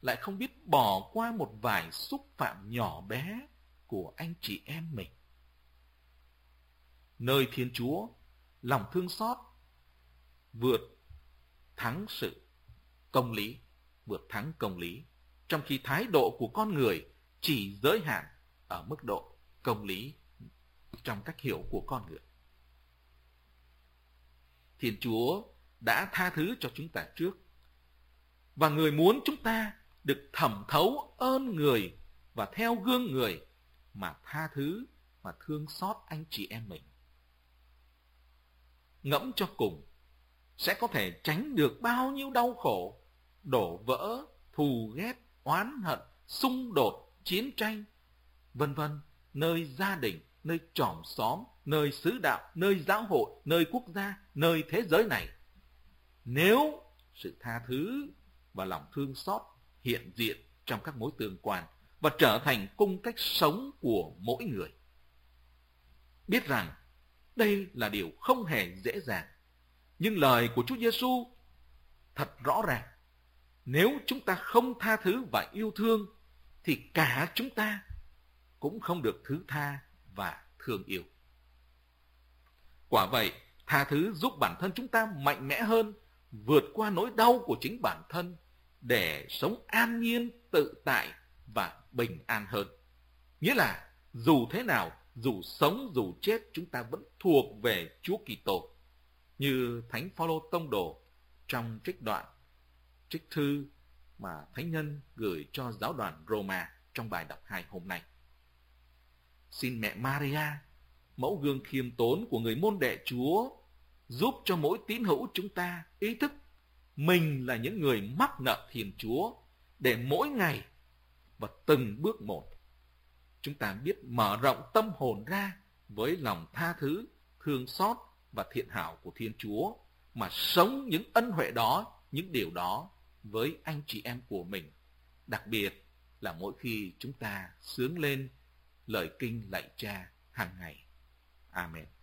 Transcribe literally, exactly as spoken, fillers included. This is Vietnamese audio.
lại không biết bỏ qua một vài xúc phạm nhỏ bé của anh chị em mình. Nơi Thiên Chúa, lòng thương xót vượt thắng sự công lý, vượt thắng công lý, trong khi thái độ của con người chỉ giới hạn ở mức độ công lý trong cách hiểu của con người. Thiên Chúa đã tha thứ cho chúng ta trước, và người muốn chúng ta được thẩm thấu ơn người và theo gương người mà tha thứ và thương xót anh chị em mình. Ngẫm cho cùng, sẽ có thể tránh được bao nhiêu đau khổ, đổ vỡ, thù ghét, oán hận, xung đột, chiến tranh, vân vân, nơi gia đình, nơi chòm xóm, nơi xứ đạo, nơi giáo hội, nơi quốc gia, nơi thế giới này, nếu sự tha thứ và lòng thương xót hiện diện trong các mối tương quan và trở thành cung cách sống của mỗi người. Biết rằng đây là điều không hề dễ dàng, nhưng lời của Chúa Giêsu thật rõ ràng. Nếu chúng ta không tha thứ và yêu thương, thì cả chúng ta cũng không được thứ tha và thương yêu. Quả vậy, tha thứ giúp bản thân chúng ta mạnh mẽ hơn, vượt qua nỗi đau của chính bản thân, để sống an nhiên, tự tại và bình an hơn. Nghĩa là dù thế nào, dù sống dù chết, chúng ta vẫn thuộc về Chúa Kitô. Như Thánh Phaolô tông đồ trong trích đoạn, trích thư mà Thánh Nhân gửi cho giáo đoàn Roma trong bài đọc hai hôm nay. Xin mẹ Maria, mẫu gương khiêm tốn của người môn đệ Chúa, giúp cho mỗi tín hữu chúng ta ý thức mình là những người mắc nợ Thiên Chúa, để mỗi ngày và từng bước một, chúng ta biết mở rộng tâm hồn ra với lòng tha thứ, thương xót và thiện hảo của Thiên Chúa, mà sống những ân huệ đó, những điều đó với anh chị em của mình, đặc biệt là mỗi khi chúng ta xướng lên lời kinh lạy Cha hàng ngày. Amen.